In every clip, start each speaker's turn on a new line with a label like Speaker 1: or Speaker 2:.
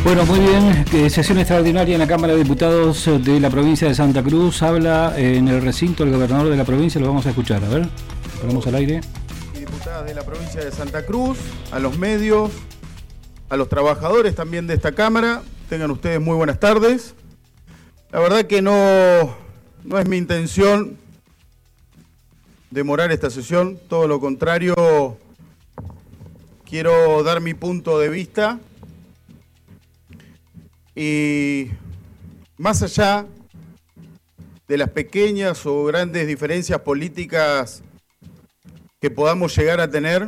Speaker 1: Bueno, muy bien, sesión extraordinaria en la Cámara de Diputados de la provincia de Santa Cruz. Habla en el recinto el gobernador de la provincia, lo vamos a escuchar. A ver, ponemos al aire.
Speaker 2: Diputadas de la provincia de Santa Cruz, a los medios, a los trabajadores también de esta Cámara, tengan ustedes muy buenas tardes. La verdad que no es mi intención demorar esta sesión, todo lo contrario, quiero dar mi punto de vista. Y más allá de las pequeñas o grandes diferencias políticas que podamos llegar a tener,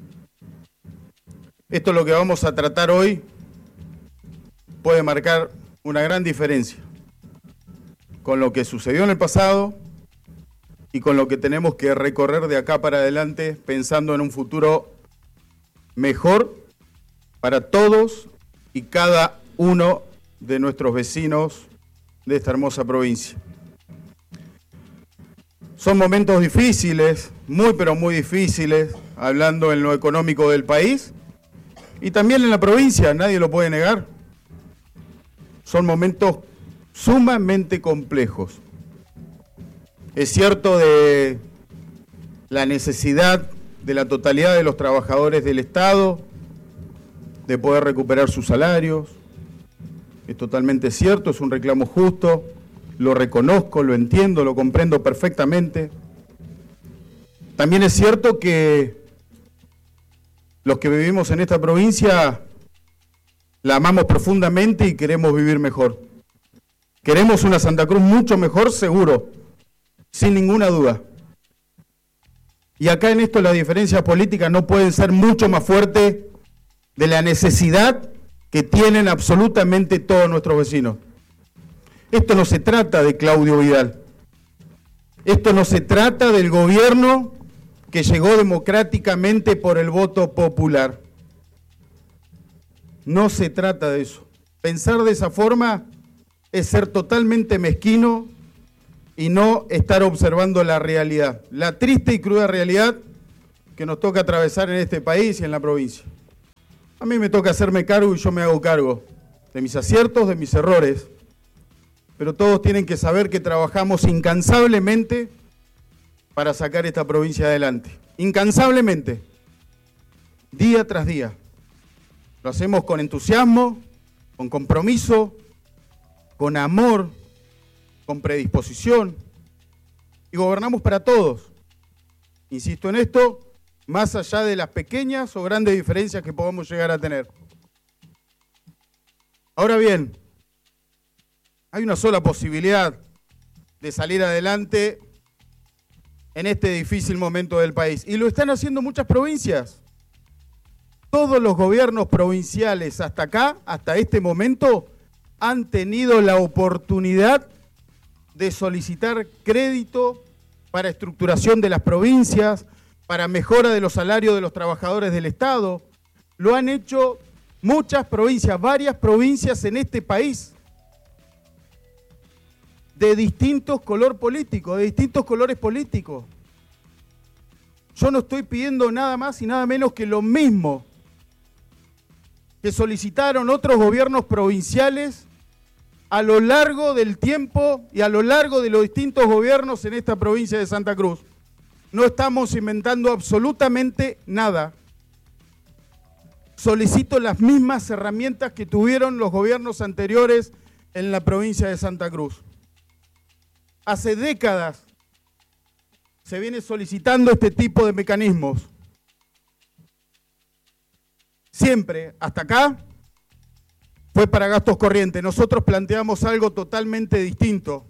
Speaker 2: esto lo que vamos a tratar hoy puede marcar una gran diferencia con lo que sucedió en el pasado y con lo que tenemos que recorrer de acá para adelante, pensando en un futuro mejor para todos y cada uno de nuestros vecinos de esta hermosa provincia. Son momentos difíciles, muy pero muy difíciles, hablando en lo económico del país y también en la provincia, nadie lo puede negar. Son momentos sumamente complejos. Es cierto de la necesidad de la totalidad de los trabajadores del Estado de poder recuperar sus salarios. Es totalmente cierto, es un reclamo justo, lo reconozco, lo entiendo, lo comprendo perfectamente. También es cierto que los que vivimos en esta provincia la amamos profundamente y queremos vivir mejor. Queremos una Santa Cruz mucho mejor, seguro, sin ninguna duda. Y acá en esto las diferencias políticas no pueden ser mucho más fuertes de la necesidad que tienen absolutamente todos nuestros vecinos. Esto no se trata de Claudio Vidal. Esto no se trata del gobierno que llegó democráticamente por el voto popular. No se trata de eso. Pensar de esa forma es ser totalmente mezquino y no estar observando la realidad, la triste y cruda realidad que nos toca atravesar en este país y en la provincia. A mí me toca hacerme cargo y yo me hago cargo de mis aciertos, de mis errores, pero todos tienen que saber que trabajamos incansablemente para sacar esta provincia adelante. Incansablemente, día tras día. Lo hacemos con entusiasmo, con compromiso, con amor, con predisposición y gobernamos para todos. Insisto en esto, más allá de las pequeñas o grandes diferencias que podamos llegar a tener. Ahora bien, hay una sola posibilidad de salir adelante en este difícil momento del país, y lo están haciendo muchas provincias. Todos los gobiernos provinciales hasta acá, hasta este momento, han tenido la oportunidad de solicitar crédito para estructuración de las provincias, para mejora de los salarios de los trabajadores del Estado. Lo han hecho muchas provincias, varias provincias en este país, de distintos colores políticos. Yo no estoy pidiendo nada más y nada menos que lo mismo que solicitaron otros gobiernos provinciales a lo largo del tiempo y a lo largo de los distintos gobiernos en esta provincia de Santa Cruz. No estamos inventando absolutamente nada. Solicito las mismas herramientas que tuvieron los gobiernos anteriores en la provincia de Santa Cruz. Hace décadas se viene solicitando este tipo de mecanismos. Siempre, hasta acá, fue para gastos corrientes. Nosotros planteamos algo totalmente distinto.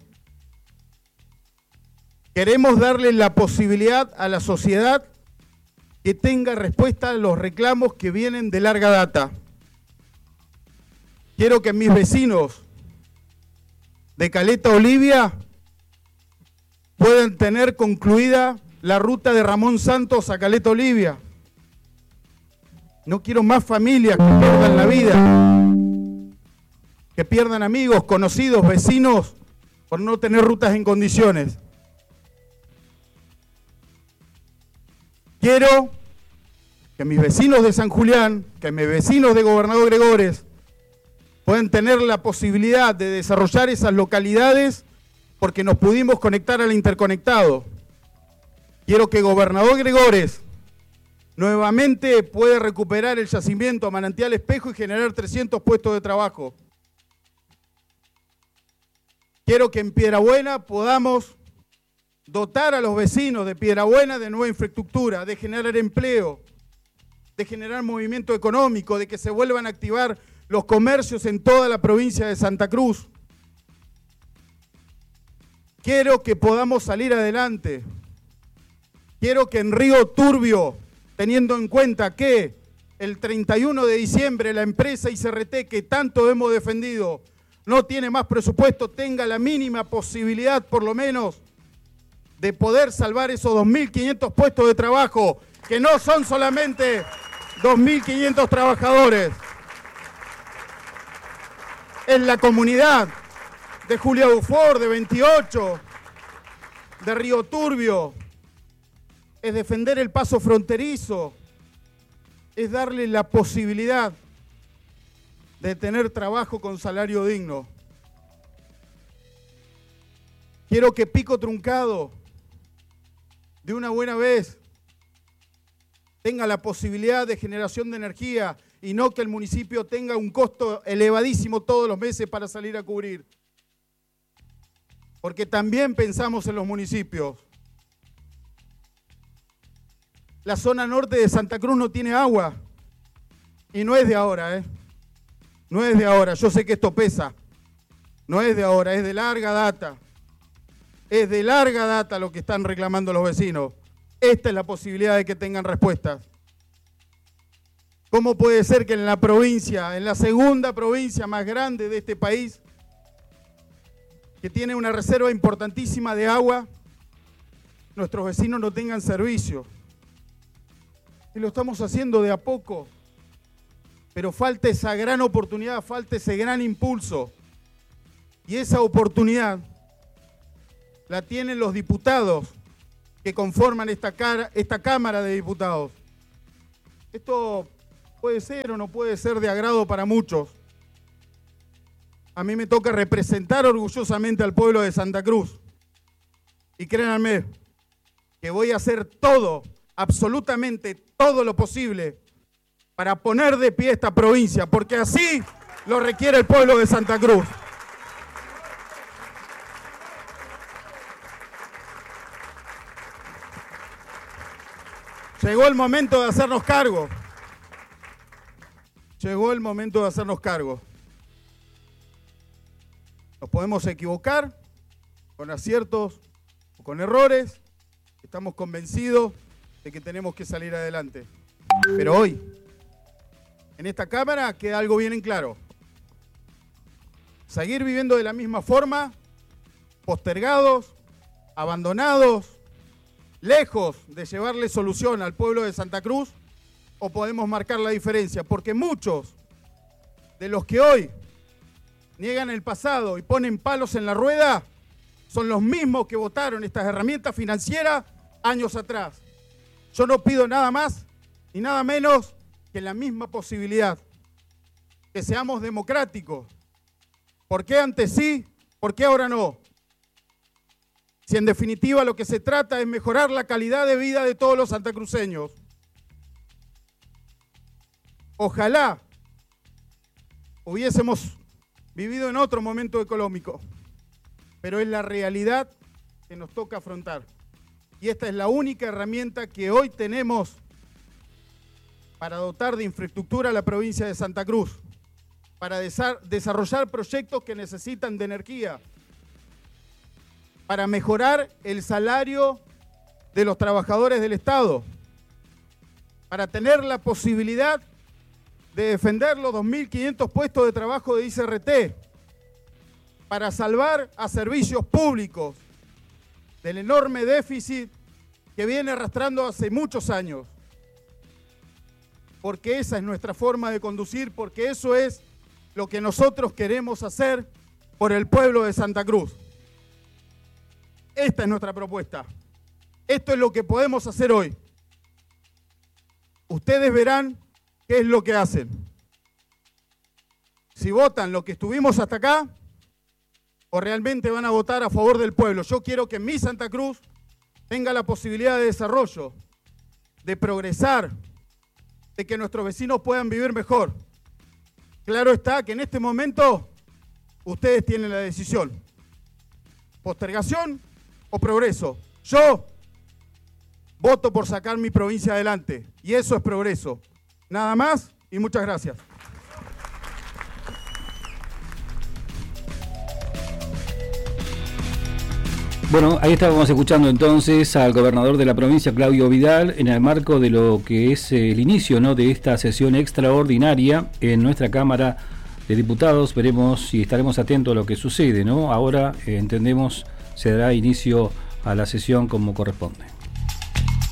Speaker 2: Queremos darle la posibilidad a la sociedad que tenga respuesta a los reclamos que vienen de larga data. Quiero que mis vecinos de Caleta Olivia puedan tener concluida la ruta de Ramón Santos a Caleta Olivia. No quiero más familias que pierdan la vida, que pierdan amigos, conocidos, vecinos, por no tener rutas en condiciones. Quiero que mis vecinos de San Julián, que mis vecinos de Gobernador Gregores, puedan tener la posibilidad de desarrollar esas localidades porque nos pudimos conectar al interconectado. Quiero que Gobernador Gregores nuevamente pueda recuperar el yacimiento Manantial Espejo y generar 300 puestos de trabajo. Quiero que en Piedrabuena podamos dotar a los vecinos de Piedrabuena de nueva infraestructura, de generar empleo, de generar movimiento económico, de que se vuelvan a activar los comercios en toda la provincia de Santa Cruz. Quiero que podamos salir adelante. Quiero que en Río Turbio, teniendo en cuenta que el 31 de diciembre la empresa ICRT que tanto hemos defendido no tiene más presupuesto, tenga la mínima posibilidad por lo menos de poder salvar esos 2.500 puestos de trabajo, que no son solamente 2.500 trabajadores. En la comunidad de Julia Dufour, de 28, de Río Turbio, es defender el paso fronterizo, es darle la posibilidad de tener trabajo con salario digno. Quiero que Pico Truncado, de una buena vez, tenga la posibilidad de generación de energía y no que el municipio tenga un costo elevadísimo todos los meses para salir a cubrir. Porque también pensamos en los municipios. La zona norte de Santa Cruz no tiene agua. Y no es de ahora, ¿eh? No es de ahora. Yo sé que esto pesa. No es de ahora, es de larga data. Es de larga data lo que están reclamando los vecinos. Esta es la posibilidad de que tengan respuestas. ¿Cómo puede ser que en la provincia, en la segunda provincia más grande de este país, que tiene una reserva importantísima de agua, nuestros vecinos no tengan servicio? Y lo estamos haciendo de a poco, pero falta esa gran oportunidad, falta ese gran impulso. Y esa oportunidad la tienen los diputados que conforman esta Cámara de Diputados. Esto puede ser o no puede ser de agrado para muchos. A mí me toca representar orgullosamente al pueblo de Santa Cruz. Y créanme que voy a hacer todo, absolutamente todo lo posible para poner de pie esta provincia, porque así lo requiere el pueblo de Santa Cruz. Llegó el momento de hacernos cargo. Llegó el momento de hacernos cargo. Nos podemos equivocar con aciertos o con errores. Estamos convencidos de que tenemos que salir adelante. Pero hoy, en esta Cámara, queda algo bien en claro. Seguir viviendo de la misma forma, postergados, abandonados, lejos de llevarle solución al pueblo de Santa Cruz, o podemos marcar la diferencia, porque muchos de los que hoy niegan el pasado y ponen palos en la rueda son los mismos que votaron estas herramientas financieras años atrás. Yo no pido nada más ni nada menos que la misma posibilidad, que seamos democráticos. ¿Por qué antes sí? ¿Por qué ahora no? Si en definitiva lo que se trata es mejorar la calidad de vida de todos los santacruceños. Ojalá hubiésemos vivido en otro momento económico, pero es la realidad que nos toca afrontar. Y esta es la única herramienta que hoy tenemos para dotar de infraestructura a la provincia de Santa Cruz, para desarrollar proyectos que necesitan de energía, para mejorar el salario de los trabajadores del Estado, para tener la posibilidad de defender los 2.500 puestos de trabajo de ICRT, para salvar a servicios públicos del enorme déficit que viene arrastrando hace muchos años. Porque esa es nuestra forma de conducir, porque eso es lo que nosotros queremos hacer por el pueblo de Santa Cruz. Esta es nuestra propuesta. Esto es lo que podemos hacer hoy. Ustedes verán qué es lo que hacen. si votan lo que estuvimos hasta acá o realmente van a votar a favor del pueblo. Yo quiero que mi Santa Cruz tenga la posibilidad de desarrollo, de progresar, de que nuestros vecinos puedan vivir mejor. Claro está que en este momento ustedes tienen la decisión. Postergación o progreso. Yo voto por sacar mi provincia adelante y eso es progreso. Nada más y muchas gracias.
Speaker 1: Bueno, ahí estábamos escuchando entonces al gobernador de la provincia, Claudio Vidal, en el marco de lo que es el inicio, ¿no?, de esta sesión extraordinaria en nuestra Cámara de Diputados. Veremos si estaremos atentos a lo que sucede, ¿no? Ahora entendemos se dará inicio a la sesión como corresponde.